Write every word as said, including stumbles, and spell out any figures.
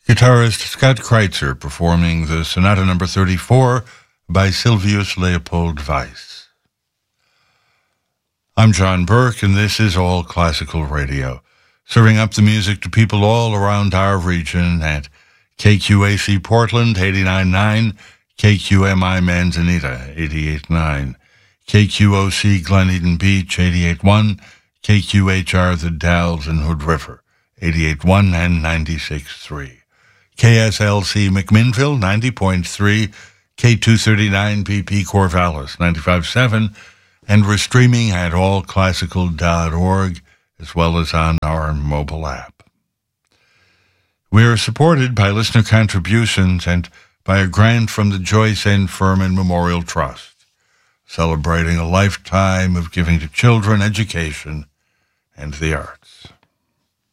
Guitarist Scott Kreitzer performing the Sonata number thirty-four by Silvius Leopold Weiss. I'm John Burke, and this is All Classical Radio, serving up the music to people all around our region at K Q A C Portland, eighty-nine point nine, K Q M I Manzanita, eighty-eight point nine, K Q O C Glen Eden Beach, eighty-eight point one, K Q H R The Dalles and Hood River, eighty-eight point one and ninety-six point three. K S L C McMinnville, ninety point three, K two thirty-nine P P Corvallis, ninety-five point seven, and we're streaming at all classical dot org as well as on our mobile app. We are supported by listener contributions and by a grant from the Joyce N. Furman Memorial Trust, celebrating a lifetime of giving to children education and the arts.